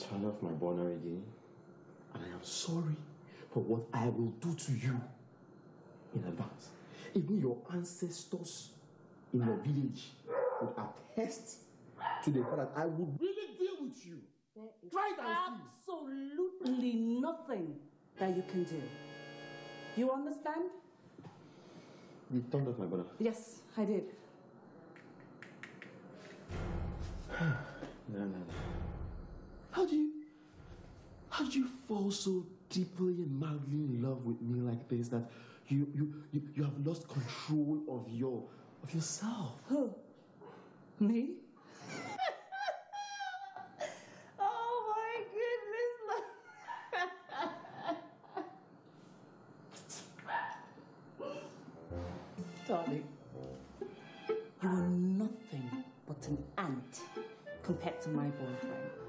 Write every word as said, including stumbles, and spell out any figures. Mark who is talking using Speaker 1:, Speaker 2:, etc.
Speaker 1: turn off my burner again. And I am sorry for what I will do to you in advance. Even your ancestors in your village would attest to the fact that I would really deal with you.
Speaker 2: There is
Speaker 1: Try it and
Speaker 2: absolutely nothing that you can do. You understand?
Speaker 1: You turned off my burner.
Speaker 2: Yes, I did.
Speaker 1: No, no, no. How do you, how do you fall so deeply and madly in love with me like this that you, you, you, you have lost control of your, of yourself?
Speaker 2: Who? Me? Oh my goodness! Darling, you are nothing but an ant compared to my boyfriend.